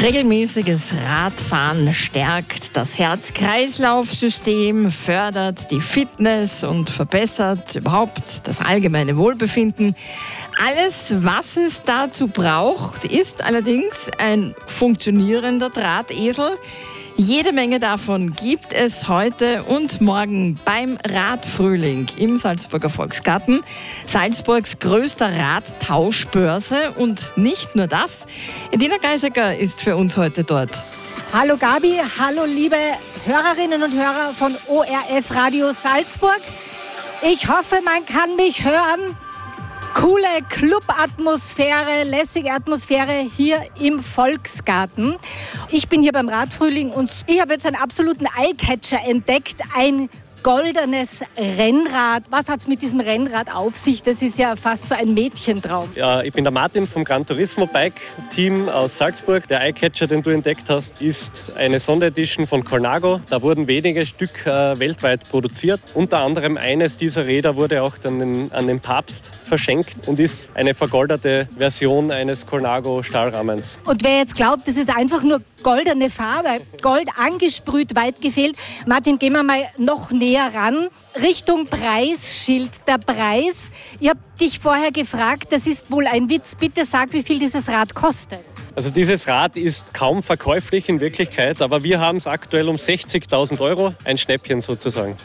Regelmäßiges Radfahren stärkt das Herz-Kreislauf-System, fördert die Fitness und verbessert überhaupt das allgemeine Wohlbefinden. Alles, was es dazu braucht, ist allerdings ein funktionierender Drahtesel. Jede Menge davon gibt es heute und morgen beim Radfrühling im Salzburger Volksgarten, Salzburgs größter Radtauschbörse. Und nicht nur das, Edina Geisecker ist für uns heute dort. Hallo Gabi, hallo liebe Hörerinnen und Hörer von ORF Radio Salzburg. Ich hoffe, man kann mich hören. Coole Club-Atmosphäre, lässige Atmosphäre hier im Volksgarten. Ich bin hier beim Radfrühling und ich habe jetzt einen absoluten Eyecatcher entdeckt, ein goldenes Rennrad. Was hat es mit diesem Rennrad auf sich? Das ist ja fast so ein Mädchentraum. Ja, ich bin der Martin vom Gran Turismo Bike Team aus Salzburg. Der Eyecatcher, den du entdeckt hast, ist eine Sonderedition von Colnago. Da wurden wenige Stück weltweit produziert. Unter anderem eines dieser Räder wurde auch dann an den Papst verschenkt und ist eine vergoldete Version eines Colnago Stahlrahmens. Und wer jetzt glaubt, das ist einfach nur goldene Farbe, Gold angesprüht, weit gefehlt. Martin, gehen wir mal noch näher ran. Richtung Preisschild. Der Preis, ich habe dich vorher gefragt, das ist wohl ein Witz. Bitte sag, wie viel dieses Rad kostet. Also dieses Rad ist kaum verkäuflich in Wirklichkeit, aber wir haben es aktuell um 60.000 Euro, ein Schnäppchen sozusagen.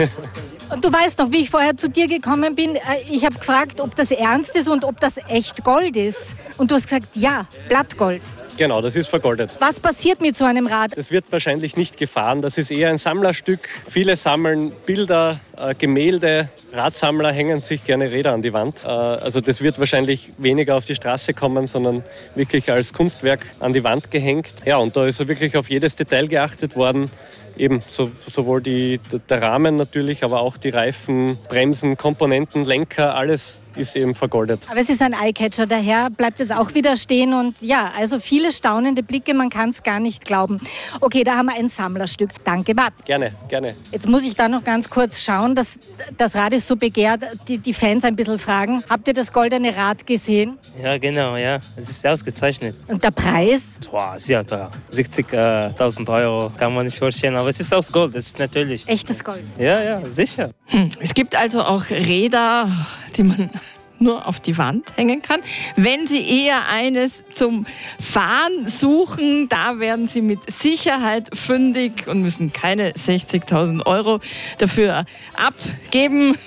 Und du weißt noch, wie ich vorher zu dir gekommen bin, ich habe gefragt, ob das ernst ist und ob das echt Gold ist. Und du hast gesagt, ja, Blattgold. Genau, das ist vergoldet. Was passiert mit so einem Rad? Das wird wahrscheinlich nicht gefahren. Das ist eher ein Sammlerstück. Viele sammeln Bilder, Gemälde. Radsammler hängen sich gerne Räder an die Wand. Also das wird wahrscheinlich weniger auf die Straße kommen, sondern wirklich als Kunstwerk an die Wand gehängt. Ja, und da ist so wirklich auf jedes Detail geachtet worden. Eben sowohl der Rahmen natürlich, aber auch die Reifen, Bremsen, Komponenten, Lenker, alles ist eben vergoldet. Aber es ist ein Eyecatcher, daher bleibt es auch wieder stehen und ja, also viele staunende Blicke, man kann es gar nicht glauben. Okay, da haben wir ein Sammlerstück. Danke, Bart. Gerne, gerne. Jetzt muss ich da noch ganz kurz schauen, das Rad ist so begehrt, die Fans ein bisschen fragen. Habt ihr das goldene Rad gesehen? Ja, genau, ja. Es ist ausgezeichnet. Und der Preis? Boah, sehr teuer. 60.000 Euro kann man nicht vorstellen, aber es ist aus Gold, das ist natürlich. Echtes Gold? Ja, sicher. Es gibt also auch Räder, die man nur auf die Wand hängen kann. Wenn Sie eher eines zum Fahren suchen, da werden Sie mit Sicherheit fündig und müssen keine 60.000 Euro dafür abgeben.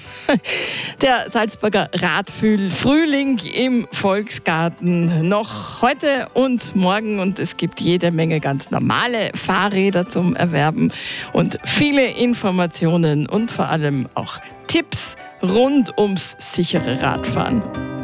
Der Salzburger Radfrühling im Volksgarten noch heute und morgen und es gibt jede Menge ganz normale Fahrräder zum Erwerben und viele Informationen und vor allem auch Tipps rund ums sichere Radfahren.